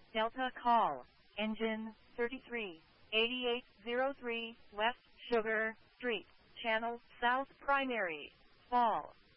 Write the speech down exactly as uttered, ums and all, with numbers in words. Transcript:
Delta call, engine thirty-three, eighty-eight oh three, West Sugar Street, Channel South Primary, Fall.